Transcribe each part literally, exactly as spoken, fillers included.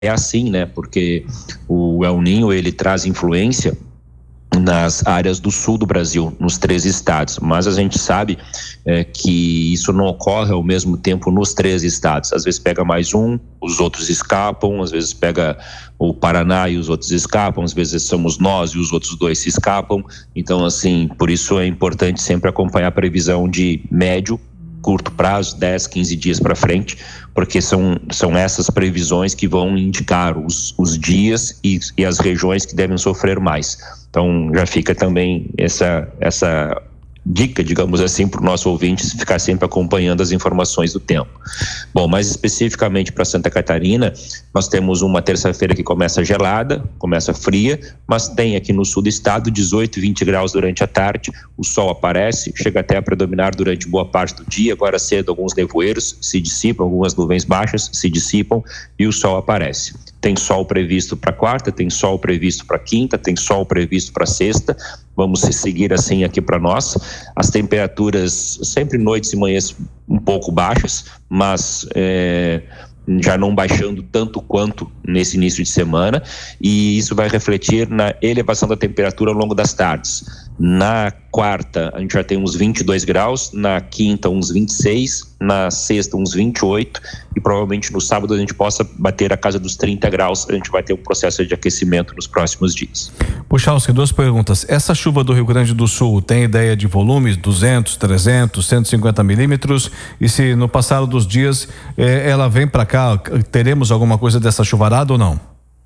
é assim, né? Porque o El Niño, ele traz influência nas áreas do sul do Brasil, nos três estados, mas a gente sabe é, que isso não ocorre ao mesmo tempo nos três estados. Às vezes pega mais um, os outros escapam, às vezes pega o Paraná e os outros escapam, às vezes somos nós e os outros dois se escapam. Então, assim, por isso é importante sempre acompanhar a previsão de médio, curto prazo, dez, quinze dias para frente, porque são, são essas previsões que vão indicar os, os dias e, e as regiões que devem sofrer mais. Então, já fica também essa, essa dica, digamos assim, para o nosso ouvinte ficar sempre acompanhando as informações do tempo. Bom, mais especificamente para Santa Catarina, nós temos uma terça-feira que começa gelada, começa fria, mas tem aqui no sul do estado dezoito, vinte graus durante a tarde, o sol aparece, chega até a predominar durante boa parte do dia, agora cedo alguns nevoeiros se dissipam, algumas nuvens baixas se dissipam e o sol aparece. Tem sol previsto para quarta, tem sol previsto para quinta, tem sol previsto para sexta. Vamos seguir assim aqui para nós. As temperaturas sempre noites e manhãs um pouco baixas, mas é, já não baixando tanto quanto nesse início de semana, e isso vai refletir na elevação da temperatura ao longo das tardes. Na quarta a gente já tem uns vinte e dois graus, na quinta uns vinte e seis, na sexta uns vinte e oito e provavelmente no sábado a gente possa bater a casa dos trinta graus. A gente vai ter um processo de aquecimento nos próximos dias. Puxalski, duas perguntas. Essa chuva do Rio Grande do Sul tem ideia de volumes? duzentos, trezentos, cento e cinquenta milímetros? E se no passar dos dias eh, ela vem para cá, teremos alguma coisa dessa chuvarada ou não?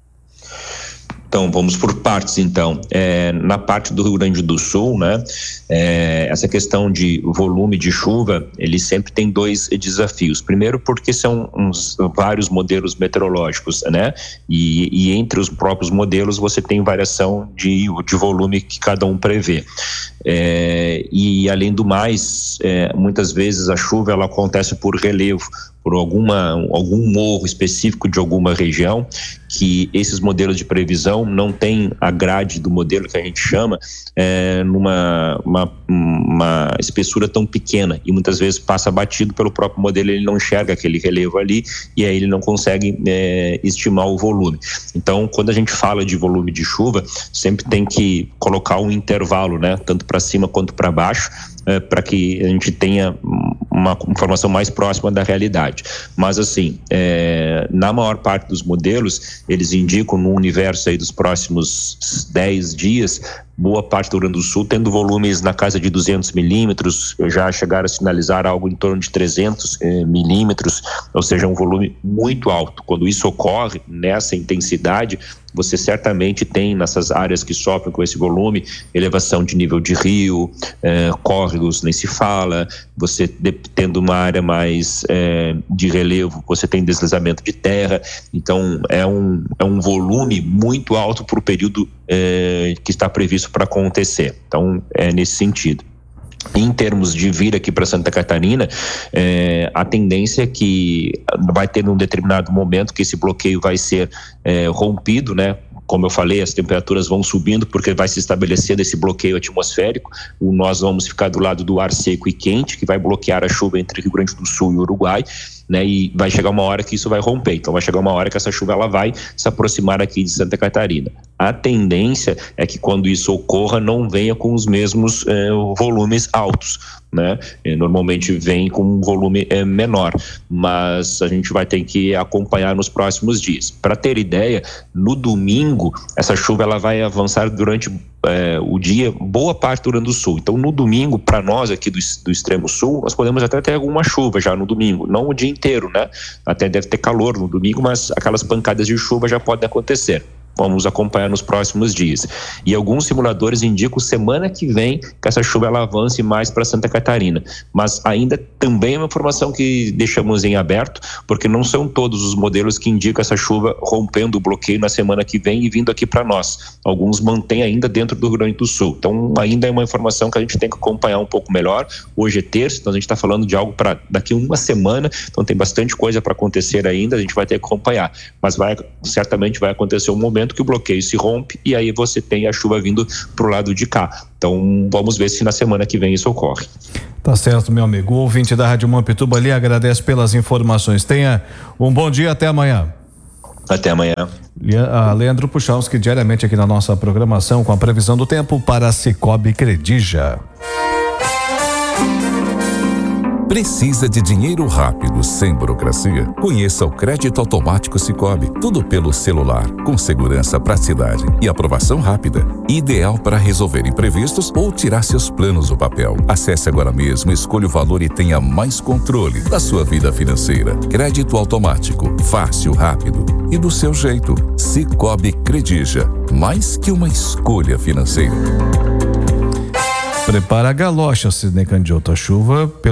Então, vamos por partes, então. É, na parte do Rio Grande do Sul, né, é, essa questão de volume de chuva, ele sempre tem dois desafios. Primeiro, porque são uns, vários modelos meteorológicos, né, e, e entre os próprios modelos você tem variação de, de volume que cada um prevê. É, e, além do mais, é, muitas vezes a chuva ela acontece por relevo, por alguma, algum morro específico de alguma região, que esses modelos de previsão não tem a grade do modelo que a gente chama é, numa uma, uma espessura tão pequena, e muitas vezes passa batido pelo próprio modelo, ele não enxerga aquele relevo ali, e aí ele não consegue é, estimar o volume. Então, quando a gente fala de volume de chuva, sempre tem que colocar um intervalo, né, tanto para cima quanto para baixo, é, para que a gente tenha uma informação mais próxima da realidade. Mas assim, é, na maior parte dos modelos, eles indicam no universo aí dos próximos dez dias, boa parte do Rio Grande do Sul tendo volumes na casa de duzentos milímetros, já chegaram a sinalizar algo em torno de trezentos eh, milímetros, ou seja, um volume muito alto. Quando isso ocorre nessa intensidade, você certamente tem nessas áreas que sofrem com esse volume, elevação de nível de rio, eh, córregos nem se fala, você de, tendo uma área mais eh, de relevo, você tem deslizamento de terra, então é um, é um volume muito alto para o período eh, que está previsto para acontecer. Então é nesse sentido. Em termos de vir aqui para Santa Catarina, é, a tendência é que vai ter num determinado momento que esse bloqueio vai ser é, rompido, né? Como eu falei, as temperaturas vão subindo porque vai se estabelecendo esse bloqueio atmosférico. Nós vamos ficar do lado do ar seco e quente, que vai bloquear a chuva entre Rio Grande do Sul e Uruguai, né? E vai chegar uma hora que isso vai romper. Então vai chegar uma hora que essa chuva ela vai se aproximar aqui de Santa Catarina. A tendência é que quando isso ocorra não venha com os mesmos eh, volumes altos, né? E normalmente vem com um volume eh, menor, mas a gente vai ter que acompanhar nos próximos dias. Para ter ideia, no domingo essa chuva ela vai avançar durante eh, o dia, boa parte do Rio Grande do Sul. Então no domingo, para nós aqui do, do extremo sul, nós podemos até ter alguma chuva já no domingo, não o dia inteiro, né? Até deve ter calor no domingo, mas aquelas pancadas de chuva já podem acontecer. Vamos acompanhar nos próximos dias. E alguns simuladores indicam semana que vem que essa chuva ela avance mais para Santa Catarina. Mas ainda também é uma informação que deixamos em aberto, porque não são todos os modelos que indicam essa chuva rompendo o bloqueio na semana que vem e vindo aqui para nós. Alguns mantêm ainda dentro do Rio Grande do Sul. Então ainda é uma informação que a gente tem que acompanhar um pouco melhor. Hoje é terça, então a gente está falando de algo para daqui a uma semana, então tem bastante coisa para acontecer ainda, a gente vai ter que acompanhar. Mas vai, certamente vai acontecer um momento que o bloqueio se rompe e aí você tem a chuva vindo pro lado de cá. Então vamos ver se na semana que vem isso ocorre. Tá certo, meu amigo. O ouvinte da Rádio Mampituba ali agradece pelas informações. Tenha um bom dia, até amanhã. Até amanhã. Leandro Puchalski, diariamente aqui na nossa programação com a previsão do tempo para Cicobi Credija. Precisa de dinheiro rápido, sem burocracia? Conheça o Crédito Automático Cicobi. Tudo pelo celular, com segurança, praticidade e aprovação rápida. Ideal para resolver imprevistos ou tirar seus planos do papel. Acesse agora mesmo, escolha o valor e tenha mais controle da sua vida financeira. Crédito automático, fácil, rápido e do seu jeito. Cicobi Credija, mais que uma escolha financeira. Prepara a galocha, Sidney Candiotto, a chuva